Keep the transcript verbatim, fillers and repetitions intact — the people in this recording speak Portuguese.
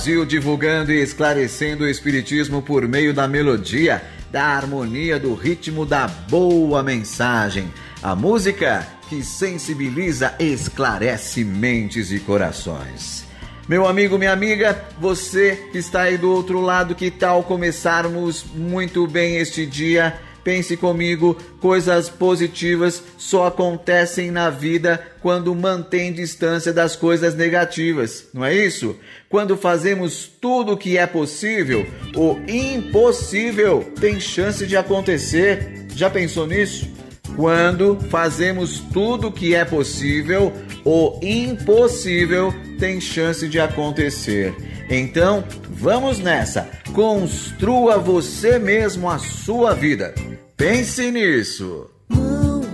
Brasil, divulgando e esclarecendo o Espiritismo por meio da melodia, da harmonia, do ritmo, da boa mensagem. A música que sensibiliza, esclarece mentes e corações. Meu amigo, minha amiga, você que está aí do outro lado, que tal começarmos muito bem este dia? Pense comigo, coisas positivas só acontecem na vida quando mantém distância das coisas negativas, não é isso? Quando fazemos tudo o que é possível, o impossível tem chance de acontecer. Já pensou nisso? Quando fazemos tudo o que é possível, o impossível tem chance de acontecer. Então, vamos nessa. Construa você mesmo a sua vida. Pense nisso.